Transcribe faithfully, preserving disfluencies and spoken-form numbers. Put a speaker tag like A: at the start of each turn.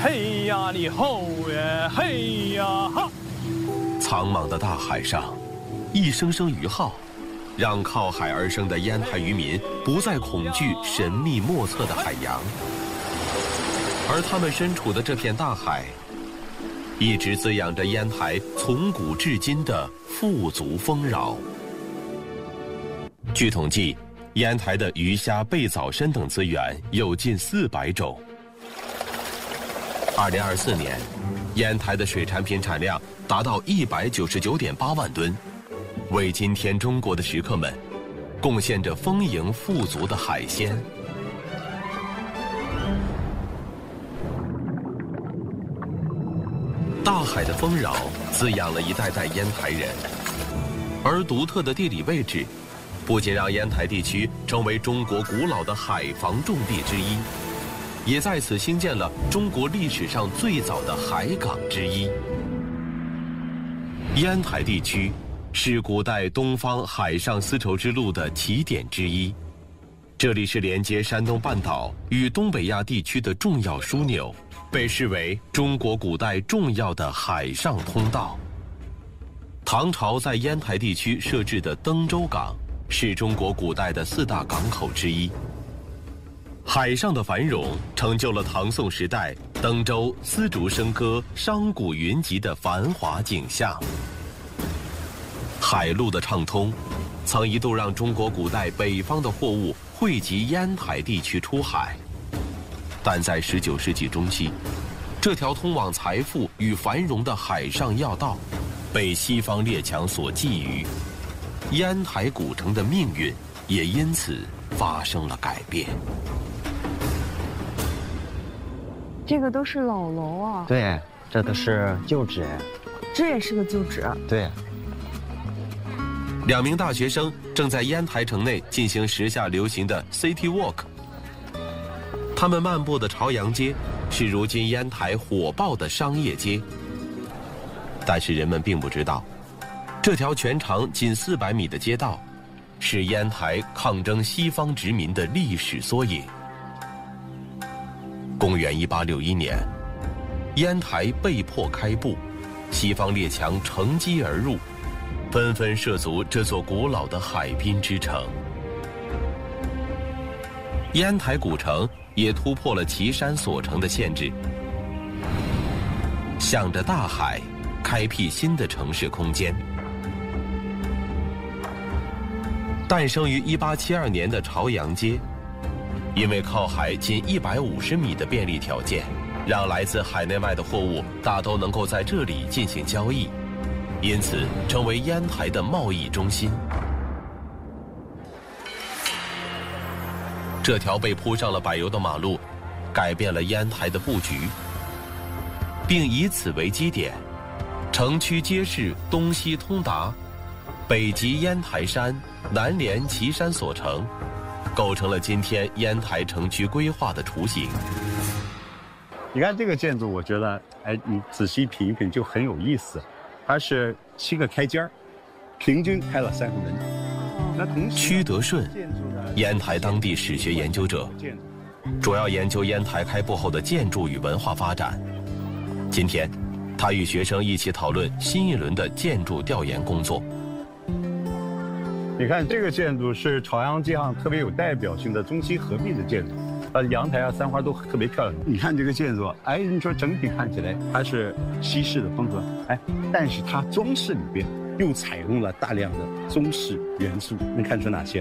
A: 嘿呀你吼耶，嘿呀哈！
B: 苍茫的大海上，一声声鱼号，让靠海而生的烟台渔民不再恐惧神秘莫测的海洋，而他们身处的这片大海，一直滋养着烟台从古至今的富足丰饶。据统计，烟台的鱼虾贝藻参等资源有近四百种。二零二四年，烟台的水产品产量达到一百九十九点八万吨，为今天中国的食客们贡献着丰盈富足的海鲜。大海的丰饶滋养了一代代烟台人，而独特的地理位置，不仅让烟台地区成为中国古老的海防重地之一，也在此兴建了中国历史上最早的海港之一。烟台地区是古代东方海上丝绸之路的起点之一，这里是连接山东半岛与东北亚地区的重要枢纽，被视为中国古代重要的海上通道。唐朝在烟台地区设置的登州港是中国古代的四大港口之一。海上的繁荣成就了唐宋时代登州丝竹笙歌、商贾云集的繁华景象。海路的畅通，曾一度让中国古代北方的货物汇集烟台地区出海，但在十九世纪中期，这条通往财富与繁荣的海上要道被西方列强所觊觎，烟台古城的命运也因此发生了改变。
C: 这个都是老楼啊。
D: 对，这都是旧址。
C: 这也是个旧址。
D: 对。
B: 两名大学生正在烟台城内进行时下流行的 City Walk。他们漫步的朝阳街是如今烟台火爆的商业街，但是人们并不知道，这条全长仅四百米的街道，是烟台抗争西方殖民的历史缩影。公元一八六一年，烟台被迫开埠，西方列强乘机而入，纷纷涉足这座古老的海滨之城。烟台古城也突破了岐山所城的限制，向着大海开辟新的城市空间。诞生于一八七二年的朝阳街，因为靠海仅一百五十米的便利条件，让来自海内外的货物大都能够在这里进行交易，因此成为烟台的贸易中心。这条被铺上了柏油的马路，改变了烟台的布局，并以此为基点，城区街市东西通达，北及烟台山，南连岐山所城，构成了今天烟台城区规划的雏形。
E: 你看这个建筑，我觉得，哎，你仔细品一品就很有意思。它是七个开间儿，平均开了三个门。那同时，
B: 屈德顺，烟台当地史学研究者，主要研究烟台开埠后的建筑与文化发展。今天，他与学生一起讨论新一轮的建筑调研工作。
E: 你看这个建筑是朝阳街上特别有代表性的中西合璧的建筑，呃，阳台啊、三花都特别漂亮。你看这个建筑，哎，你说整体看起来它是西式的风格，哎，但是它装饰里边又采用了大量的中式元素，能看出哪些？